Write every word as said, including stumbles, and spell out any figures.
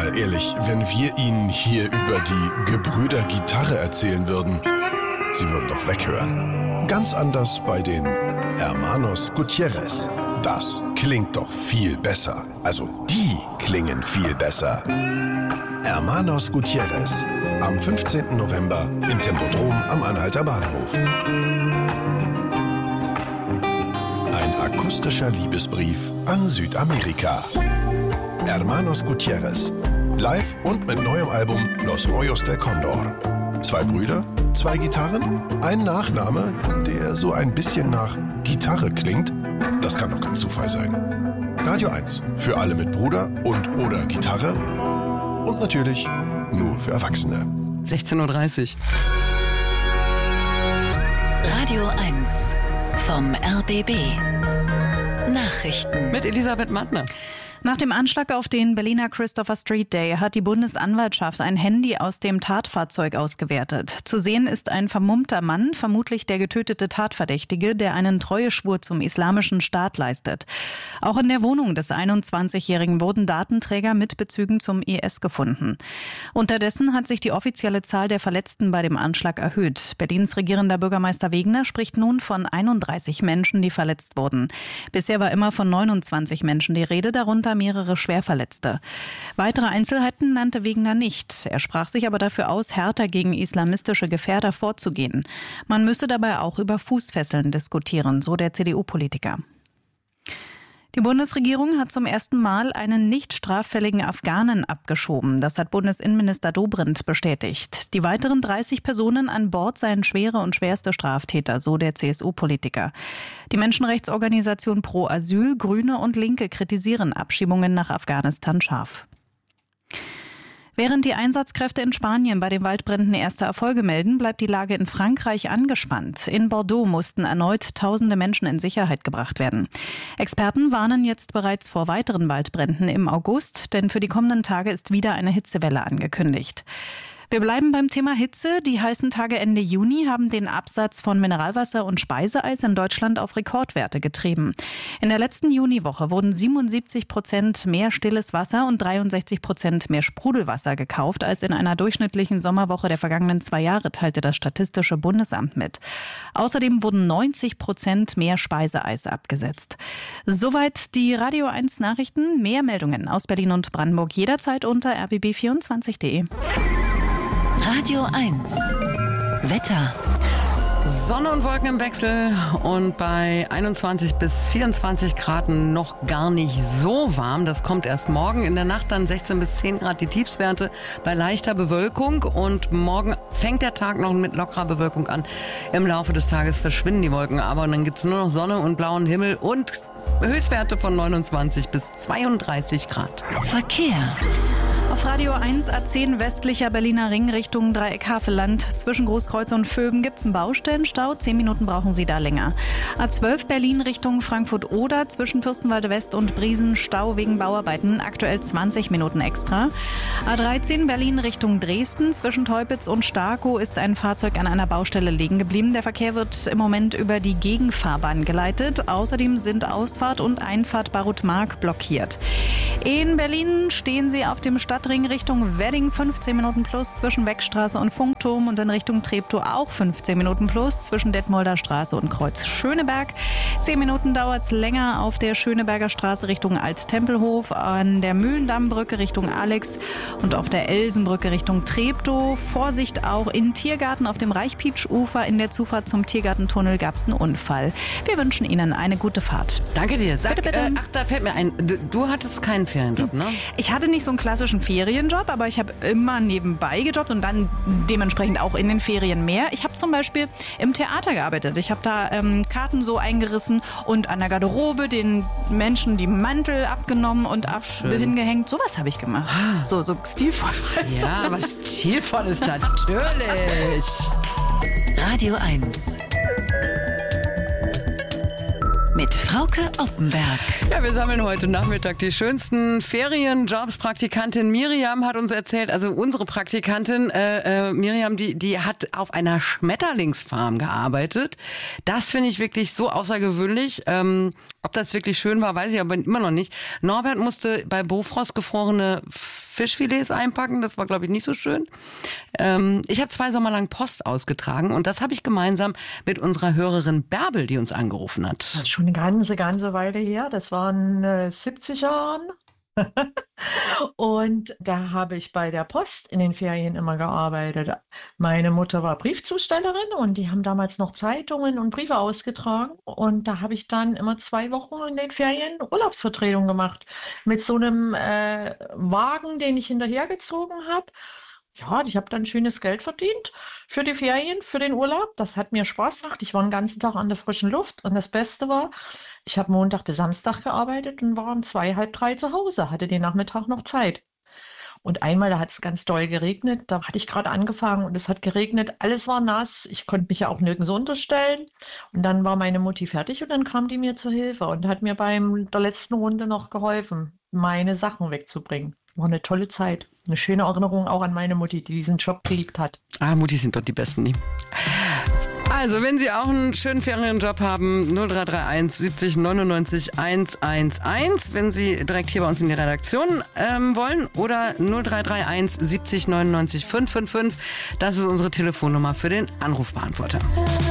Mal ehrlich, wenn wir Ihnen hier über die Gebrüder Gitarre erzählen würden, Sie würden doch weghören. Ganz anders bei den Hermanos Gutierrez. Das klingt doch viel besser. Also die klingen viel besser. Hermanos Gutierrez. Am fünfzehnten November im Tempodrom am Anhalter Bahnhof. Ein akustischer Liebesbrief an Südamerika. Hermanos Gutierrez. Live und mit neuem Album Los Rollos del Condor. Zwei Brüder, zwei Gitarren, ein Nachname, der so ein bisschen nach Gitarre klingt. Das kann doch kein Zufall sein. Radio eins für alle mit Bruder und oder Gitarre. Und natürlich nur für Erwachsene. sechzehn Uhr dreißig. Radio eins vom R B B. Nachrichten. Mit Elisabeth Mattner. Nach dem Anschlag auf den Berliner Christopher Street Day hat die Bundesanwaltschaft ein Handy aus dem Tatfahrzeug ausgewertet. Zu sehen ist ein vermummter Mann, vermutlich der getötete Tatverdächtige, der einen Treueschwur zum Islamischen Staat leistet. Auch in der Wohnung des einundzwanzigjährigen wurden Datenträger mit Bezügen zum I S gefunden. Unterdessen hat sich die offizielle Zahl der Verletzten bei dem Anschlag erhöht. Berlins regierender Bürgermeister Wegner spricht nun von einunddreißig Menschen, die verletzt wurden. Bisher war immer von neunundzwanzig Menschen die Rede, darunter mehrere Schwerverletzte. Weitere Einzelheiten nannte Wegner nicht. Er sprach sich aber dafür aus, härter gegen islamistische Gefährder vorzugehen. Man müsse dabei auch über Fußfesseln diskutieren, so der C D U-Politiker. Die Bundesregierung hat zum ersten Mal einen nicht straffälligen Afghanen abgeschoben. Das hat Bundesinnenminister Dobrindt bestätigt. Die weiteren dreißig Personen an Bord seien schwere und schwerste Straftäter, so der C S U-Politiker. Die Menschenrechtsorganisation Pro Asyl, Grüne und Linke kritisieren Abschiebungen nach Afghanistan scharf. Während die Einsatzkräfte in Spanien bei den Waldbränden erste Erfolge melden, bleibt die Lage in Frankreich angespannt. In Bordeaux mussten erneut tausende Menschen in Sicherheit gebracht werden. Experten warnen jetzt bereits vor weiteren Waldbränden im August, denn für die kommenden Tage ist wieder eine Hitzewelle angekündigt. Wir bleiben beim Thema Hitze. Die heißen Tage Ende Juni haben den Absatz von Mineralwasser und Speiseeis in Deutschland auf Rekordwerte getrieben. In der letzten Juniwoche wurden siebenundsiebzig Prozent mehr stilles Wasser und dreiundsechzig Prozent mehr Sprudelwasser gekauft als in einer durchschnittlichen Sommerwoche der vergangenen zwei Jahre, teilte das Statistische Bundesamt mit. Außerdem wurden neunzig Prozent mehr Speiseeis abgesetzt. Soweit die Radio eins Nachrichten. Mehr Meldungen aus Berlin und Brandenburg jederzeit unter r b b vierundzwanzig punkt d e. Radio eins. Wetter. Sonne und Wolken im Wechsel und bei einundzwanzig bis vierundzwanzig Grad noch gar nicht so warm. Das kommt erst morgen. In der Nacht dann sechzehn bis zehn Grad die Tiefstwerte bei leichter Bewölkung. Und morgen fängt der Tag noch mit lockerer Bewölkung an. Im Laufe des Tages verschwinden die Wolken. Aber dann gibt's nur noch Sonne und blauen Himmel und Höchstwerte von neunundzwanzig bis zweiunddreißig Grad. Verkehr. Auf Radio eins A zehn westlicher Berliner Ring Richtung Dreieck-Havelland. Zwischen Großkreuz und Vöben gibt's einen Baustellenstau. Zehn Minuten brauchen Sie da länger. A zwölf Berlin Richtung Frankfurt-Oder. Zwischen Fürstenwalde West und Briesen Stau wegen Bauarbeiten. Aktuell zwanzig Minuten extra. A dreizehn Berlin Richtung Dresden. Zwischen Teupitz und Starkow ist ein Fahrzeug an einer Baustelle liegen geblieben. Der Verkehr wird im Moment über die Gegenfahrbahn geleitet. Außerdem sind Ausfahrt und Einfahrt Barutmark blockiert. In Berlin stehen Sie auf dem Stadtring Richtung Wedding fünfzehn Minuten plus zwischen Weckstraße und Funkturm und in Richtung Treptow auch fünfzehn Minuten plus zwischen Detmolder Straße und Kreuz Schöneberg. zehn Minuten dauert's länger auf der Schöneberger Straße Richtung Alt-Tempelhof, an der Mühlendammbrücke Richtung Alex und auf der Elsenbrücke Richtung Treptow. Vorsicht auch in Tiergarten auf dem Reichpietsch-Ufer. In der Zufahrt zum Tiergartentunnel gab's einen Unfall. Wir wünschen Ihnen eine gute Fahrt. Danke dir. Sag, Bitte, bitte. Äh, ach, da fällt mir ein, du, du hattest keinen Ferienjob, ne? Ich hatte nicht so einen klassischen Ferienjob, aber ich habe immer nebenbei gejobbt und dann dementsprechend auch in den Ferien mehr. Ich habe zum Beispiel im Theater gearbeitet. Ich habe da ähm, Karten so eingerissen und an der Garderobe den Menschen die Mantel abgenommen und ab hingehängt. Sowas habe ich gemacht. So, so stilvoll. Weißt Ja, du? was stilvolles natürlich. Radio eins. mit Frauke Oppenberg. Ja, wir sammeln heute Nachmittag die schönsten Ferienjobs. Praktikantin Miriam hat uns erzählt, also unsere Praktikantin äh, äh, Miriam, die, die hat auf einer Schmetterlingsfarm gearbeitet. Das finde ich wirklich so außergewöhnlich. Ähm, ob das wirklich schön war, weiß ich aber immer noch nicht. Norbert musste bei Bofrost gefrorene Fischfilets einpacken. Das war, glaube ich, nicht so schön. Ähm, ich habe zwei Sommer lang Post ausgetragen und das habe ich gemeinsam mit unserer Hörerin Bärbel, die uns angerufen hat. Das ist schon eine ganze, ganze Weile her. Das waren äh, siebzig Jahren. Und da habe ich bei der Post in den Ferien immer gearbeitet. Meine Mutter war Briefzustellerin und die haben damals noch Zeitungen und Briefe ausgetragen. Und da habe ich dann immer zwei Wochen in den Ferien Urlaubsvertretung gemacht. Mit so einem äh, Wagen, den ich hinterhergezogen habe. Ja, ich habe dann schönes Geld verdient für die Ferien, für den Urlaub. Das hat mir Spaß gemacht. Ich war den ganzen Tag an der frischen Luft. Und das Beste war, ich habe Montag bis Samstag gearbeitet und war um zwei, halb drei zu Hause, hatte den Nachmittag noch Zeit. Und einmal, da hat es ganz doll geregnet. Da hatte ich gerade angefangen und es hat geregnet. Alles war nass. Ich konnte mich ja auch nirgends unterstellen. Und dann war meine Mutti fertig und dann kam die mir zur Hilfe und hat mir bei der letzten Runde noch geholfen, meine Sachen wegzubringen. War eine tolle Zeit. Eine schöne Erinnerung auch an meine Mutti, die diesen Job geliebt hat. Ah, Mutti sind doch die Besten, die. Also, wenn Sie auch einen schönen Ferienjob haben, null drei drei eins siebzig neunundneunzig hundertelf. Wenn Sie direkt hier bei uns in die Redaktion ähm, wollen, oder null drei drei eins siebzig neunundneunzig fünfhundertfünfundfünfzig. Das ist unsere Telefonnummer für den Anrufbeantworter.